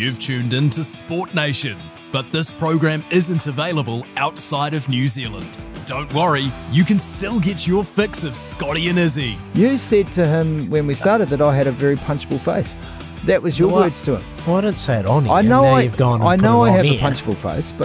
You've tuned in to Sport Nation, but this program isn't available outside of New Zealand. Don't worry, you can still get your fix of Scotty and Izzy. You said to him when we started that I had a very punchable face. That was your words to him. Well, I didn't say it on here. I know I you've gone and I put know it I on have a here. punchable face, but